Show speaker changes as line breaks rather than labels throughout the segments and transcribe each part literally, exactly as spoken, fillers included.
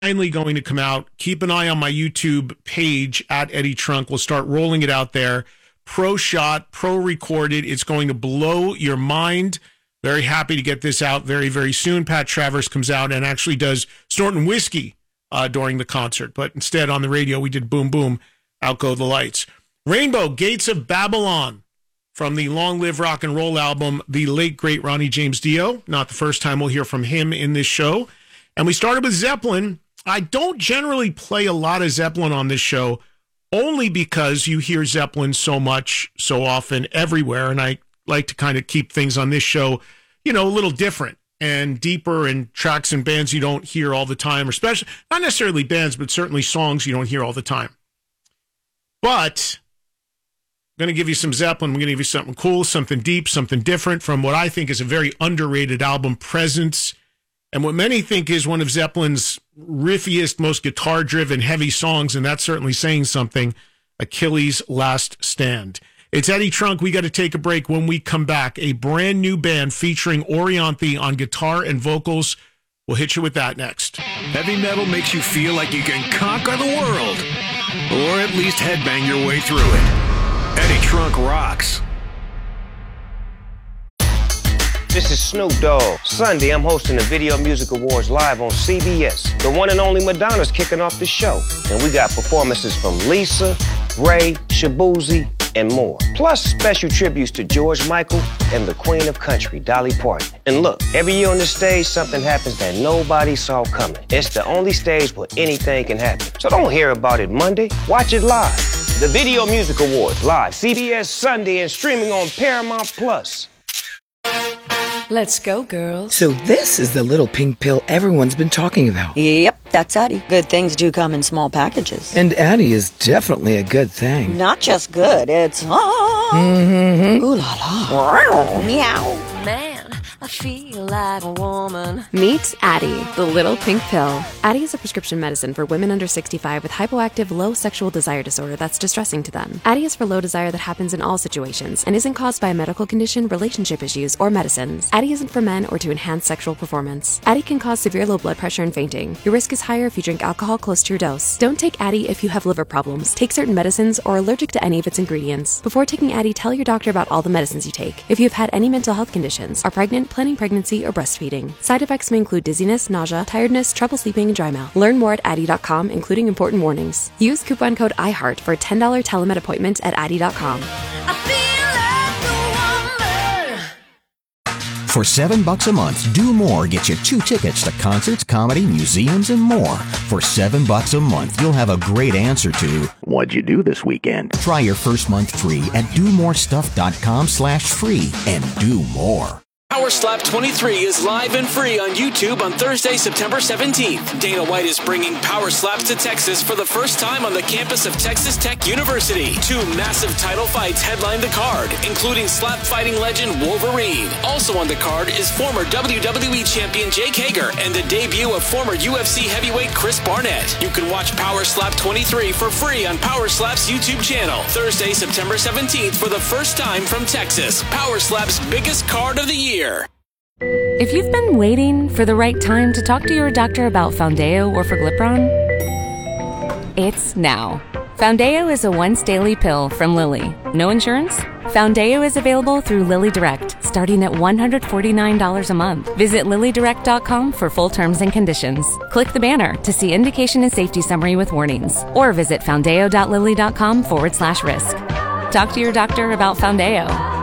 finally going to come out. Keep an eye on my YouTube page at Eddie Trunk. We'll start rolling it out there. Pro shot, pro recorded. It's going to blow your mind. Very happy to get this out very, very soon. Pat Travers comes out and actually does Snorting Whiskey uh, during the concert. But instead, on the radio, we did Boom Boom, Out Go the Lights. Rainbow, Gates of Babylon, from the Long Live Rock and Roll album, the late, great Ronnie James Dio. Not the first time we'll hear from him in this show. And we started with Zeppelin. I don't generally play a lot of Zeppelin on this show, only because you hear Zeppelin so much, so often, everywhere. And I like to kind of keep things on this show, you know, a little different and deeper, and tracks and bands you don't hear all the time, or especially, not necessarily bands, but certainly songs you don't hear all the time. But I'm going to give you some Zeppelin. I'm going to give you something cool, something deep, something different from what I think is a very underrated album, Presence, and what many think is one of Zeppelin's riffiest, most guitar-driven, heavy songs, and that's certainly saying something, Achilles' Last Stand. It's Eddie Trunk. We got to take a break. When we come back, a brand new band featuring Orianthi on guitar and vocals. We'll hit you with that next.
Heavy metal makes you feel like you can conquer the world, or at least headbang your way through it. Eddie Trunk rocks.
This is Snoop Dogg. Sunday, I'm hosting the Video Music Awards live on C B S. The one and only Madonna's kicking off the show. And we got performances from Lisa, Ray, Shabuzi, and more. Plus special tributes to George Michael and the Queen of Country, Dolly Parton. And look, every year on the stage, something happens that nobody saw coming. It's the only stage where anything can happen. So don't hear about it Monday. Watch it live. The Video Music Awards live, C B S Sunday, and streaming on Paramount Plus.
Let's go, girls.
So this is the little pink pill everyone's been talking about.
Yep, that's Addie. Good things do come in small packages.
And Addie is definitely a good thing.
Not just good, it's... Ah,
mm-hmm.
Ooh la la. Meow.
Man, I feel like a woman.
Meet Addie, the little pink pill. Addie is a prescription medicine for women under sixty-five with hypoactive low sexual desire disorder that's distressing to them. Addie is for low desire that happens in all situations and isn't caused by a medical condition, relationship issues, or medicines. Addie isn't for men or to enhance sexual performance. Addie can cause severe low blood pressure and fainting. Your risk is higher if you drink alcohol close to your dose. Don't take Addie if you have liver problems, take certain medicines, or are allergic to any of its ingredients. Before taking Addie, tell your doctor about all the medicines you take. If you have had any mental health conditions, are pregnant, planning pregnancy, or breastfeeding. Side effects may include dizziness, nausea, tiredness, trouble sleeping, and dry mouth. Learn more at Addie dot com, including important warnings. Use coupon code iHeart for a ten dollars telemed appointment at Addie dot com.
I feel like a woman.
For seven bucks a month, Do More gets you two tickets to concerts, comedy, museums, and more. For seven bucks a month, you'll have a great answer to, what'd you do this weekend? Try your first month free at do more stuff dot com slash free and do more.
Power Slap twenty-three is live and free on YouTube on Thursday, September seventeenth. Dana White is bringing Power Slaps to Texas for the first time on the campus of Texas Tech University. Two massive title fights headline the card, including slap fighting legend Wolverine. Also on the card is former W W E champion Jake Hager and the debut of former U F C heavyweight Chris Barnett. You can watch Power Slap twenty-three for free on Power Slap's YouTube channel. Thursday, September seventeenth for the first time from Texas. Power Slap's biggest card of the year.
If you've been waiting for the right time to talk to your doctor about Foundayo or Forglipron, it's now. Foundayo is a once-daily pill from Lilly. No insurance? Foundayo is available through Lilly Direct, starting at one hundred forty-nine dollars a month. Visit lilly direct dot com for full terms and conditions. Click the banner to see indication and safety summary with warnings, or visit foundayo dot lilly dot com forward slash risk. Talk to your doctor about Foundayo.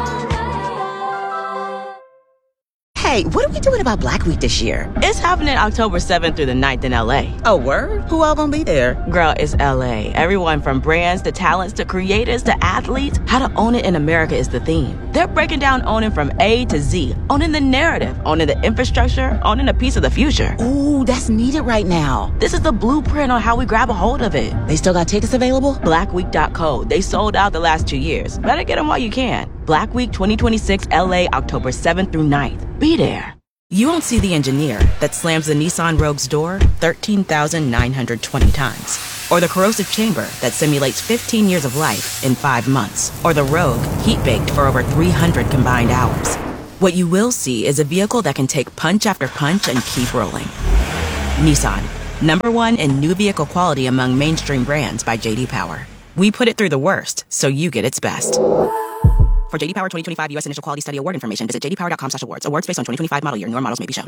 Hey, what are we doing about Black Week this year?
It's happening October seventh through the ninth in L A.
Oh, word? Who all gonna be there?
Girl, it's L A. Everyone from brands to talents to creators to athletes. How to own it in America is the theme. They're breaking down owning from A to Z. Owning the narrative, owning the infrastructure, owning a piece of the future.
Ooh, that's needed right now.
This is the blueprint on how we grab a hold of it.
They still got tickets available?
black week dot co. They sold out the last two years. Better get them while you can. Black Week twenty twenty-six L A, October seventh through ninth. Be there.
You won't see the engineer that slams the Nissan Rogue's door thirteen thousand nine hundred twenty times. Or the corrosive chamber that simulates fifteen years of life in five months. Or the Rogue heat-baked for over three hundred combined hours. What you will see is a vehicle that can take punch after punch and keep rolling. Nissan, Number one in new vehicle quality among mainstream brands by J D Power. We put it through the worst, so you get its best. For J D Power twenty twenty-five U S Initial Quality Study Award information, visit j d power dot com slash awards. Awards based on twenty twenty-five model year. Newer models may be shown.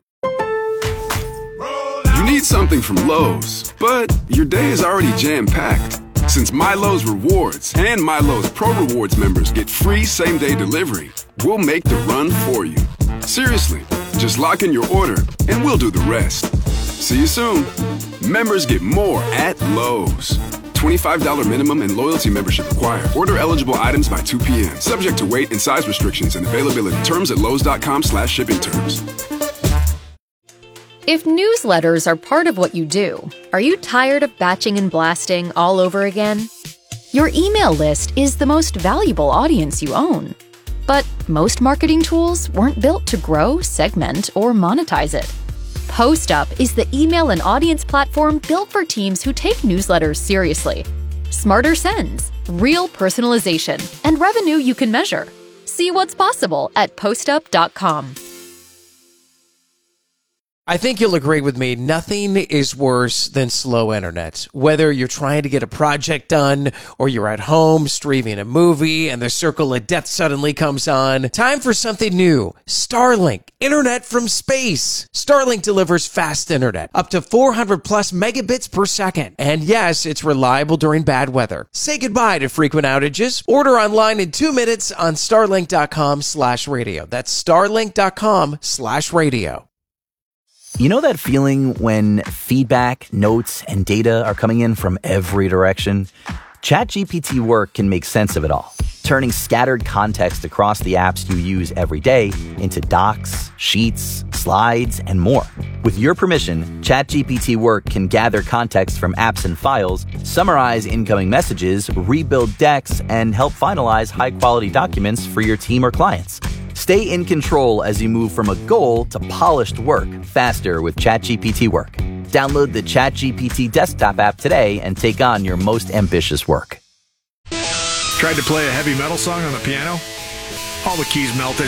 You need something from Lowe's, but your day is already jam-packed. Since MyLowe's Rewards and MyLowe's Pro Rewards members get free same-day delivery, we'll make the run for you. Seriously, just lock in your order and we'll do the rest. See you soon. Members get more at Lowe's. twenty-five dollars minimum and loyalty membership required. Order eligible items by two p.m. Subject to weight and size restrictions and availability. Terms at lowes.com slash shipping terms.
If newsletters are part of what you do, are you tired of batching and blasting all over again? Your email list is the most valuable audience you own. But most marketing tools weren't built to grow, segment, or monetize it. PostUp is the email and audience platform built for teams who take newsletters seriously. Smarter sends, real personalization, and revenue you can measure. See what's possible at postup dot com.
I think you'll agree with me, nothing is worse than slow internet. Whether you're trying to get a project done or you're at home streaming a movie and the circle of death suddenly comes on, time for something new. Starlink, internet from space. Starlink delivers fast internet, up to four hundred plus megabits per second. And yes, it's reliable during bad weather. Say goodbye to frequent outages. Order online in two minutes on starlink dot com slash radio. That's starlink dot com slash radio.
You know that feeling when feedback, notes, and data are coming in from every direction? ChatGPT Work can make sense of it all, turning scattered context across the apps you use every day into docs, sheets, slides, and more. With your permission, ChatGPT Work can gather context from apps and files, summarize incoming messages, rebuild decks, and help finalize high-quality documents for your team or clients. Stay in control as you move from a goal to polished work faster with ChatGPT Work. Download the ChatGPT desktop app today and take on your most ambitious work.
Tried to play a heavy metal song on the piano? All the keys melted.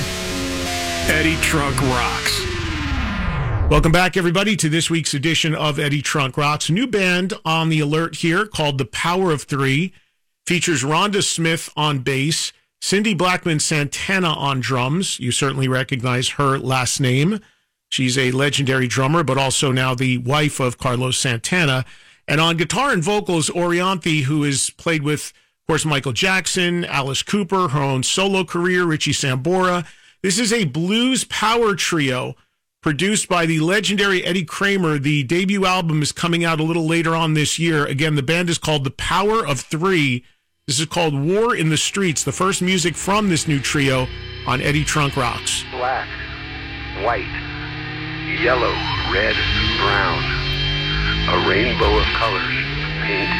Eddie Trunk rocks.
Welcome back, everybody, to this week's edition of Eddie Trunk Rocks. A new band on the alert here called The Power of Three. Features Rhonda Smith on bass, Cindy Blackman Santana on drums. You certainly recognize her last name. She's a legendary drummer, but also now the wife of Carlos Santana. And on guitar and vocals, Orianthi, who has played with, of course, Michael Jackson, Alice Cooper, her own solo career, Richie Sambora. This is a blues power trio produced by the legendary Eddie Kramer. The debut album is coming out a little later on this year. Again, the band is called The Power of Three. This is called War in the Streets, the first music from this new trio on Eddie Trunk Rocks.
Black, white, yellow, red, brown. A rainbow of colors paint